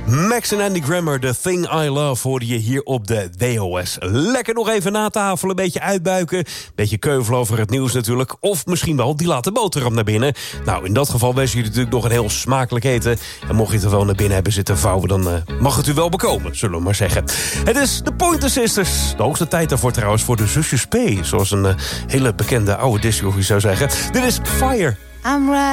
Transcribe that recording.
Max en Andy Grammer, The Thing I Love, hoorde je hier op de WOS. Lekker nog even na tafel, een beetje uitbuiken. Een beetje keuvelen over het nieuws natuurlijk. Of misschien wel die late boterham naar binnen. Nou, in dat geval wensen jullie natuurlijk nog een heel smakelijk eten. En mocht je het er wel naar binnen hebben zitten vouwen, dan mag het u wel bekomen, zullen we maar zeggen. Het is de Pointer Sisters. De hoogste tijd daarvoor trouwens voor de zusjes P. Zoals een hele bekende oude discjockey zou zeggen. Dit is Fire. I'm right.